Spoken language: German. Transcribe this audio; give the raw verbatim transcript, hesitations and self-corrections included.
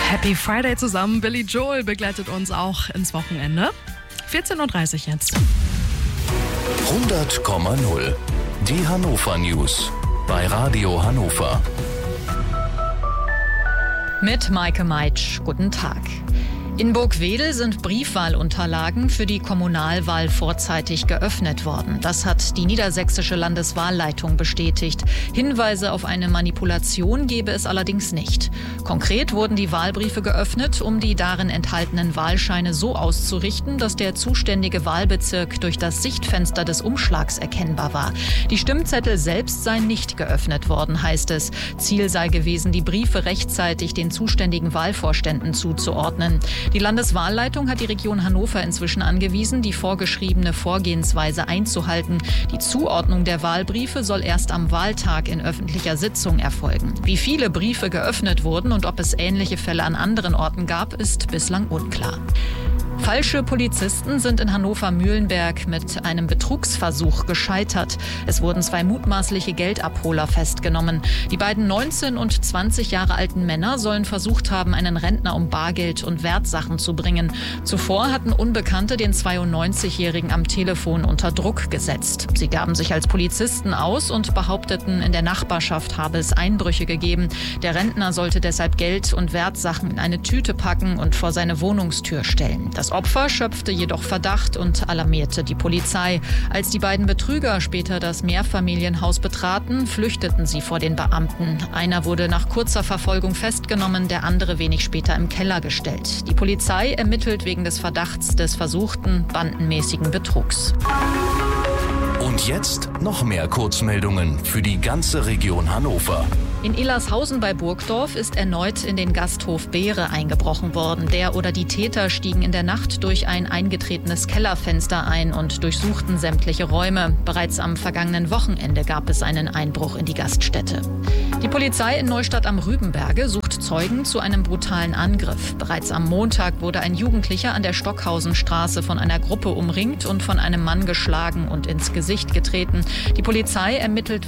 Happy Friday zusammen. Billy Joel begleitet uns auch ins Wochenende. vierzehn Uhr dreißig jetzt. hundert Komma null. Die Hannover News bei Radio Hannover. Mit Maike Meitsch. Guten Tag. In Burgwedel sind Briefwahlunterlagen für die Kommunalwahl vorzeitig geöffnet worden. Das hat die niedersächsische Landeswahlleitung bestätigt. Hinweise auf eine Manipulation gebe es allerdings nicht. Konkret wurden die Wahlbriefe geöffnet, um die darin enthaltenen Wahlscheine so auszurichten, dass der zuständige Wahlbezirk durch das Sichtfenster des Umschlags erkennbar war. Die Stimmzettel selbst seien nicht geöffnet worden, heißt es. Ziel sei gewesen, die Briefe rechtzeitig den zuständigen Wahlvorständen zuzuordnen. Die Landeswahlleitung hat die Region Hannover inzwischen angewiesen, die vorgeschriebene Vorgehensweise einzuhalten. Die Zuordnung der Wahlbriefe soll erst am Wahltag in öffentlicher Sitzung erfolgen. Wie viele Briefe geöffnet wurden und ob es ähnliche Fälle an anderen Orten gab, ist bislang unklar. Falsche Polizisten sind in Hannover-Mühlenberg mit einem Betrugsversuch gescheitert. Es wurden zwei mutmaßliche Geldabholer festgenommen. Die beiden neunzehn und zwanzig Jahre alten Männer sollen versucht haben, einen Rentner um Bargeld und Wertsachen zu bringen. Zuvor hatten Unbekannte den zweiundneunzigjährigen am Telefon unter Druck gesetzt. Sie gaben sich als Polizisten aus und behaupteten, in der Nachbarschaft habe es Einbrüche gegeben. Der Rentner sollte deshalb Geld und Wertsachen in eine Tüte packen und vor seine Wohnungstür stellen. Das Opfer schöpfte jedoch Verdacht und alarmierte die Polizei. Als die beiden Betrüger später das Mehrfamilienhaus betraten, flüchteten sie vor den Beamten. Einer wurde nach kurzer Verfolgung festgenommen, der andere wenig später im Keller gestellt. Die Polizei ermittelt wegen des Verdachts des versuchten bandenmäßigen Betrugs. Und jetzt noch mehr Kurzmeldungen für die ganze Region Hannover. In Illershausen bei Burgdorf ist erneut in den Gasthof Beere eingebrochen worden. Der oder die Täter stiegen in der Nacht durch ein eingetretenes Kellerfenster ein und durchsuchten sämtliche Räume. Bereits am vergangenen Wochenende gab es einen Einbruch in die Gaststätte. Die Polizei in Neustadt am Rübenberge sucht Zeugen zu einem brutalen Angriff. Bereits am Montag wurde ein Jugendlicher an der Stockhausenstraße von einer Gruppe umringt und von einem Mann geschlagen und ins Gesicht getreten. Die Polizei ermittelt